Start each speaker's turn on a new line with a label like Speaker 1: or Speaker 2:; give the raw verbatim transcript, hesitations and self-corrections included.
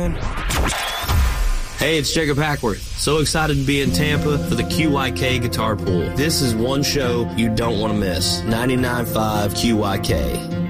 Speaker 1: Hey, it's Jacob Hackworth. So excited to be in Tampa for the Q Y K Guitar Pool. This is one show you don't want to miss. ninety-nine point five Q Y K.